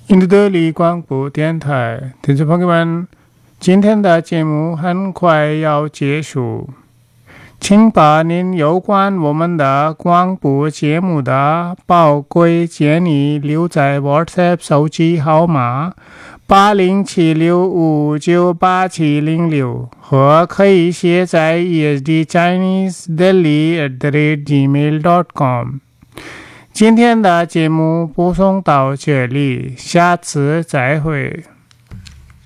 印度德里广播电台，听众朋友们，今天的节目很快要结束，请把您有关我们的广播节目的宝贵建议留在 WhatsApp 手机号码8076598706，或可以写在 esdchinese.delhi@gmail.com。今天的节目播送到这里，下次再会。